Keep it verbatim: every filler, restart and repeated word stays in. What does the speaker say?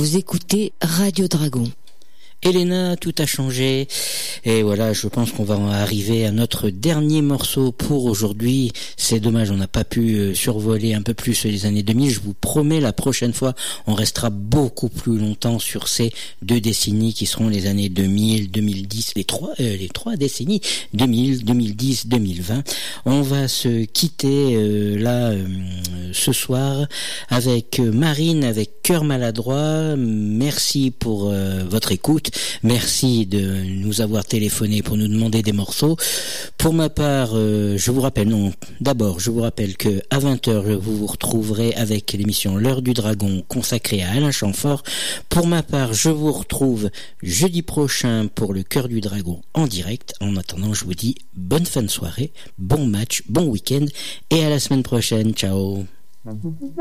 Vous écoutez Radio Dragon. Elena, tout a changé. Et voilà, je pense qu'on va arriver à notre dernier morceau pour aujourd'hui. C'est dommage, on n'a pas pu survoler un peu plus les années deux mille. Je vous promets, la prochaine fois, on restera beaucoup plus longtemps sur ces deux décennies qui seront les années deux mille, deux mille dix, les trois, euh, les trois décennies, deux mille, deux mille dix, deux mille vingt. On va se quitter euh, là euh, ce soir avec Marine, avec Cœur Maladroit. Merci pour euh, votre écoute. Merci de nous avoir téléphoné pour nous demander des morceaux. Pour ma part, euh, je vous rappelle, non, d'abord, je vous rappelle que à vingt heures, vous vous retrouverez avec l'émission L'Heure du Dragon consacrée à Alain Chamfort. Pour ma part, je vous retrouve jeudi prochain pour le Cœur du Dragon en direct. En attendant, je vous dis bonne fin de soirée, bon match, bon week-end et à la semaine prochaine. Ciao.